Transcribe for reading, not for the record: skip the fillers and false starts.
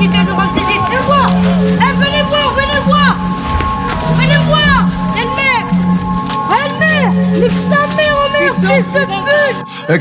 qui vient nous rendre visite. Venez voir. Venez voir, venez voir. Venez voir. Elle-mère. Nique sa mère, oh merde, fils de pute.